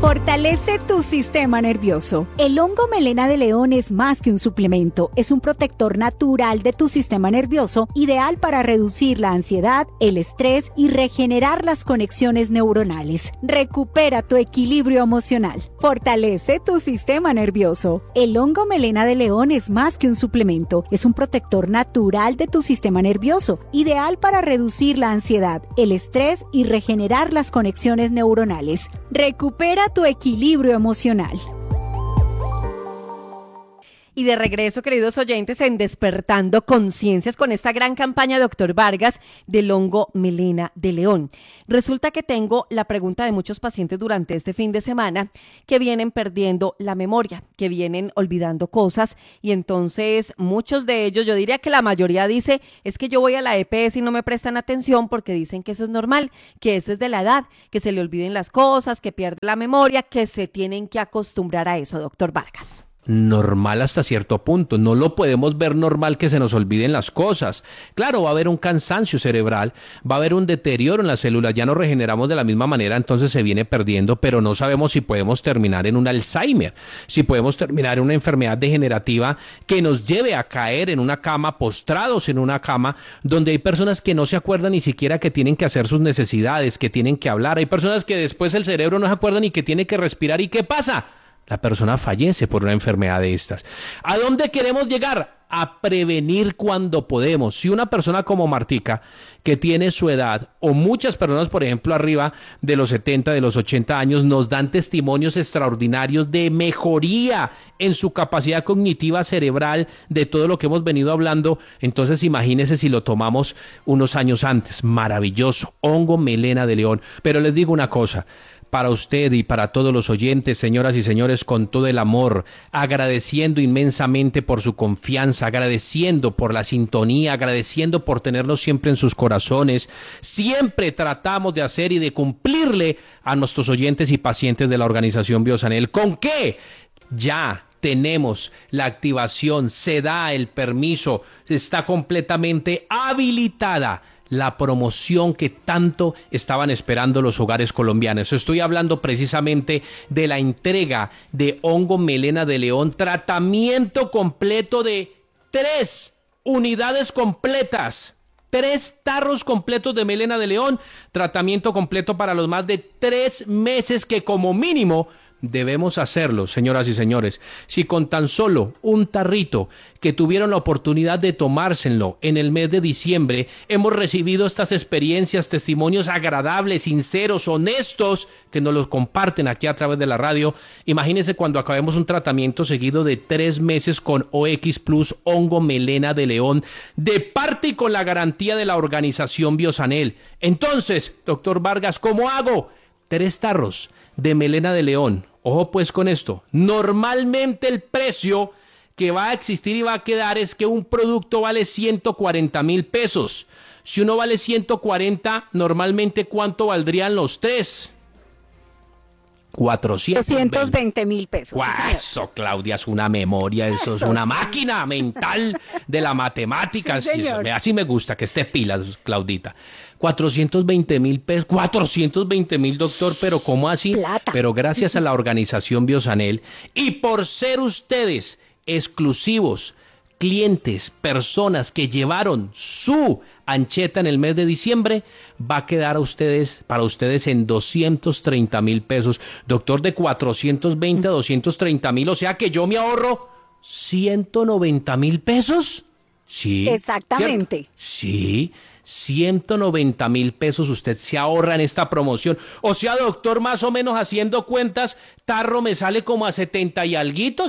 Fortalece tu sistema nervioso. El hongo melena de león es más que un suplemento, es un protector natural de tu sistema nervioso, ideal para reducir la ansiedad, el estrés y regenerar las conexiones neuronales. Recupera tu equilibrio emocional. Fortalece tu sistema nervioso. El hongo melena de león es más que un suplemento, es un protector natural de tu sistema nervioso, ideal para reducir la ansiedad, el estrés y regenerar las conexiones neuronales. Recupera tu equilibrio emocional. Y de regreso, queridos oyentes, en Despertando Conciencias con esta gran campaña, Dr. Vargas, del hongo melena de león. Resulta que tengo la pregunta de muchos pacientes durante este fin de semana que vienen perdiendo la memoria, que vienen olvidando cosas, y entonces muchos de ellos, yo diría que la mayoría dice, es que yo voy a la EPS y no me prestan atención porque dicen que eso es normal, que eso es de la edad, que se le olviden las cosas, que pierde la memoria, que se tienen que acostumbrar a eso, doctor Vargas. Normal hasta cierto punto, no lo podemos ver normal que se nos olviden las cosas. Claro, va a haber un cansancio cerebral, va a haber un deterioro en las células, ya no regeneramos de la misma manera, entonces se viene perdiendo, pero no sabemos si podemos terminar en un Alzheimer, si podemos terminar en una enfermedad degenerativa que nos lleve a caer en una cama, postrados en una cama, donde hay personas que no se acuerdan ni siquiera que tienen que hacer sus necesidades, que tienen que hablar, hay personas que después el cerebro no se acuerda ni que tiene que respirar, ¿y qué pasa? La persona fallece por una enfermedad de estas. ¿A dónde queremos llegar? A prevenir cuando podemos. Si una persona como Martica, que tiene su edad, o muchas personas, por ejemplo, arriba de los 70, de los 80 años, nos dan testimonios extraordinarios de mejoría en su capacidad cognitiva cerebral, de todo lo que hemos venido hablando, entonces imagínense si lo tomamos unos años antes. Maravilloso. Hongo melena de león. Pero les digo una cosa, para usted y para todos los oyentes, señoras y señores, con todo el amor, agradeciendo inmensamente por su confianza, agradeciendo por la sintonía, agradeciendo por tenernos siempre en sus corazones. Siempre tratamos de hacer y de cumplirle a nuestros oyentes y pacientes de la organización Biosanel. ¿Con qué? Ya tenemos la activación, se da el permiso, está completamente habilitada la promoción que tanto estaban esperando los hogares colombianos. Estoy hablando precisamente de la entrega de hongo melena de león, tratamiento completo de 3 unidades completas, 3 tarros completos de melena de león, tratamiento completo para los más de 3 meses que como mínimo debemos hacerlo, señoras y señores. Si con tan solo un tarrito que tuvieron la oportunidad de tomárselo en el mes de diciembre, hemos recibido estas experiencias, testimonios agradables, sinceros, honestos, que nos los comparten aquí a través de la radio, imagínense cuando acabemos un tratamiento seguido de 3 meses con OX Plus, hongo melena de león, de parte y con la garantía de la organización Biosanel. Entonces, doctor Vargas, ¿cómo hago? 3 tarros de melena de león. Ojo pues con esto, normalmente el precio que va a existir y va a quedar es que un producto vale 140,000 pesos. Si uno vale 140, normalmente ¿cuánto valdrían los 3? 220,000 pesos. Eso, Claudia, es una memoria, eso es una máquina mental de la matemática. Sí, así me gusta, que esté pilas, Claudita. 420,000 pesos, 420,000, doctor, pero ¿cómo así? Plata. Pero gracias a la organización Biosanel y por ser ustedes exclusivos, clientes, personas que llevaron su ancheta en el mes de diciembre, va a quedar para ustedes en 230,000 pesos. Doctor, de 420 a 230,000, o sea que yo me ahorro 190,000 pesos. Sí. Exactamente. ¿Cierto? Sí. 190,000 pesos usted se ahorra en esta promoción. O sea, doctor, más o menos haciendo cuentas, tarro me sale como a 70 y alguito,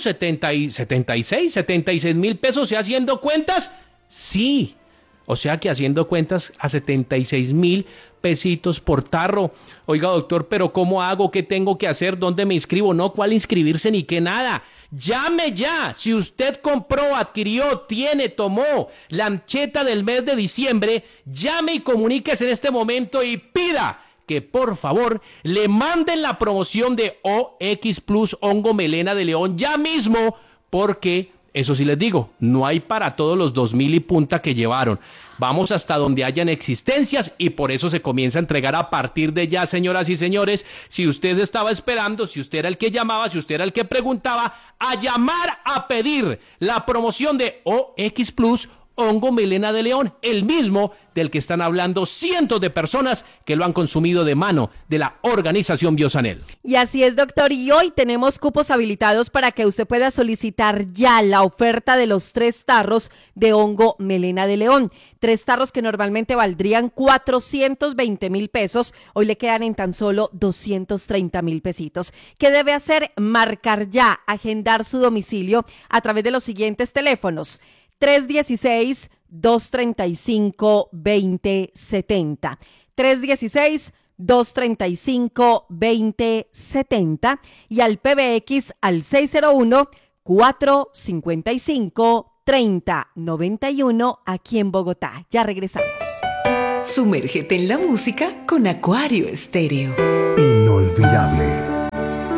76,000 pesos. O sea, haciendo cuentas, sí. O sea que haciendo cuentas a 76,000 pesitos por tarro. Oiga, doctor, pero ¿cómo hago? ¿Qué tengo que hacer? ¿Dónde me inscribo? No, ¿cuál inscribirse ni qué nada? Llame ya. Si usted compró, adquirió, tiene, tomó la ancheta del mes de diciembre, llame y comuníquese en este momento y pida que por favor le manden la promoción de OX Plus hongo melena de león ya mismo, porque Eso sí les digo, no hay para todos los 2.000 y punta que llevaron. Vamos hasta donde hayan existencias y por eso se comienza a entregar a partir de ya, señoras y señores. Si usted estaba esperando, si usted era el que llamaba, si usted era el que preguntaba, a llamar a pedir la promoción de OX Plus Hongo Melena de León, el mismo del que están hablando cientos de personas que lo han consumido de mano de la organización Biosanel. Y así es, doctor, y hoy tenemos cupos habilitados para que usted pueda solicitar ya la oferta de los 3 tarros de Hongo Melena de León. 3 tarros que normalmente valdrían 420,000 pesos, hoy le quedan en tan solo 230,000 pesitos. ¿Qué debe hacer? Marcar ya, agendar su domicilio a través de los siguientes teléfonos: 316-235-2070. 316-235-2070 y al PBX al 601-455-3091 aquí en Bogotá. Ya regresamos. Sumérgete en la música con Acuario Estéreo. Inolvidable.